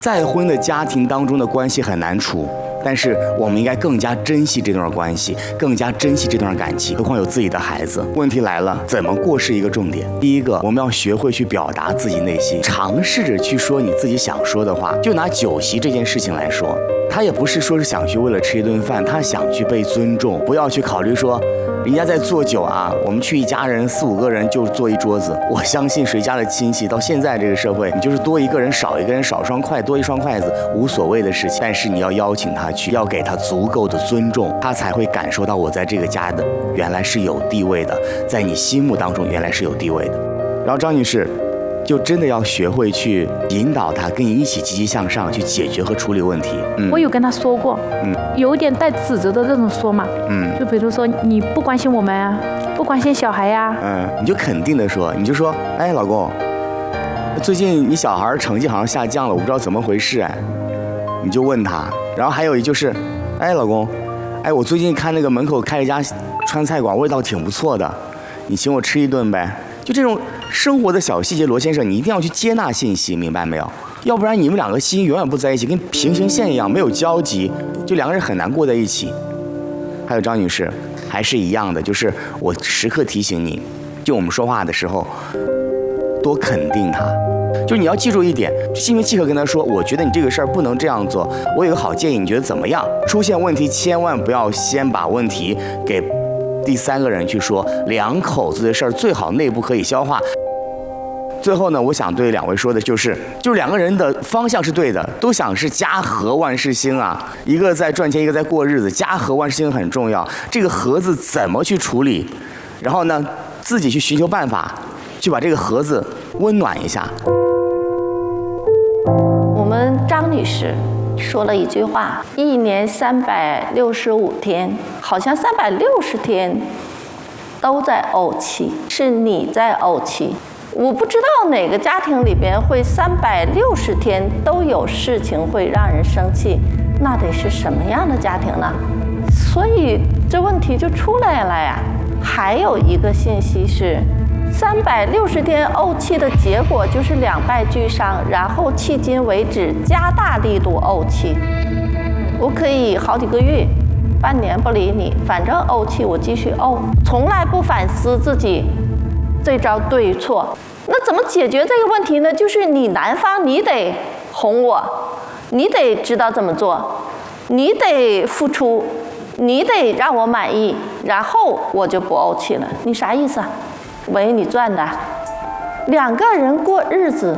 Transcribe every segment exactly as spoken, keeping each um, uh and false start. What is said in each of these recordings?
再婚的家庭当中的关系很难处，但是我们应该更加珍惜这段关系，更加珍惜这段感情。何况有自己的孩子。问题来了，怎么过是一个重点。第一个，我们要学会去表达自己内心，尝试着去说你自己想说的话。就拿酒席这件事情来说，他也不是说是想去为了吃一顿饭，他想去被尊重。不要去考虑说人家在做酒啊，我们去一家人四五个人就坐一桌子。我相信谁家的亲戚到现在这个社会，你就是多一个人少一个人，少双筷多一双筷子无所谓的事情，但是你要邀请他去，要给他足够的尊重，他才会感受到我在这个家的原来是有地位的，在你心目当中原来是有地位的。然后张女士就真的要学会去引导他跟你一起积极向上，去解决和处理问题。 嗯，我有跟他说过，嗯，有点带指责的这种说嘛，嗯，就比如说你不关心我们啊，不关心小孩呀， 嗯，你就肯定的说，你就说，哎，老公，最近你小孩成绩好像下降了，我不知道怎么回事哎，你就问他。然后还有一就是，哎，老公，哎，我最近看那个门口开一家川菜馆，味道挺不错的，你请我吃一顿呗。就这种生活的小细节，罗先生，你一定要去接纳信息，明白没有？要不然你们两个心永远不在一起，跟平行线一样，没有交集，就两个人很难过在一起。还有张女士，还是一样的，就是我时刻提醒你，就我们说话的时候，多肯定他。就你要记住一点，心平气和跟他说，我觉得你这个事儿不能这样做，我有个好建议，你觉得怎么样？出现问题千万不要先把问题给第三个人去说，两口子的事儿最好内部可以消化。最后呢，我想对两位说的就是，就是两个人的方向是对的，都想是家和万事兴啊，一个在赚钱，一个在过日子，家和万事兴很重要。这个盒子怎么去处理？然后呢，自己去寻求办法，去把这个盒子温暖一下。 我们张女士说了一句话：一年三百六十五天，好像三百六十天都在怄气，是你在怄气。我不知道哪个家庭里边会三百六十天都有事情会让人生气，那得是什么样的家庭呢？所以这问题就出来了呀。还有一个信息是，三百六十天怄气的结果就是两败俱伤，然后迄今为止加大力度怄气。我可以好几个月、半年不理你，反正怄气我继续怄，从来不反思自己这招对与错。那怎么解决这个问题呢？就是你男方你得哄我，你得知道怎么做，你得付出，你得让我满意，然后我就不怄气了。你啥意思啊？为你赚的。两个人过日子，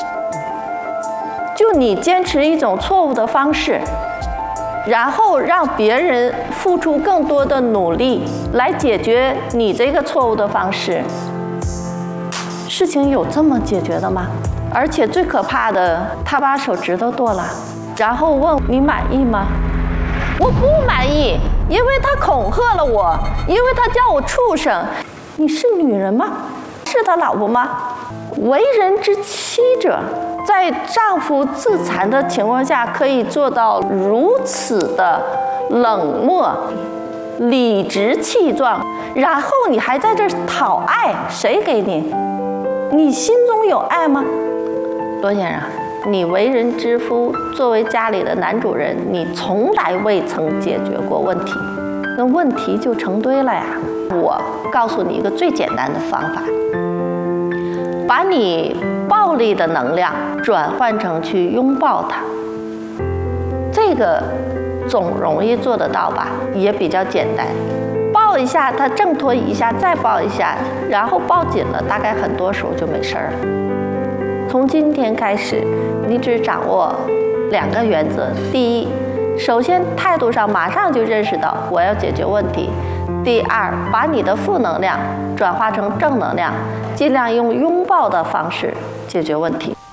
就你坚持一种错误的方式，然后让别人付出更多的努力来解决你这个错误的方式，事情有这么解决的吗？而且最可怕的，他把手指头剁了，然后问你满意吗？我不满意，因为他恐吓了我，因为他叫我畜生。你是女人吗？是他老婆吗？为人之妻者，在丈夫自残的情况下，可以做到如此的冷漠、理直气壮，然后你还在这儿讨爱，谁给你？你心中有爱吗？罗先生，你为人之夫，作为家里的男主人，你从来未曾解决过问题，那问题就成堆了呀。我告诉你一个最简单的方法，把你暴力的能量转换成去拥抱他，这个总容易做得到吧，也比较简单。抱一下他，挣脱一下，再抱一下，然后抱紧了，大概很多时候就没事儿了。从今天开始，你只掌握两个原则：第一，首先态度上马上就认识到我要解决问题；第二，把你的负能量转化成正能量，尽量用拥抱的方式解决问题。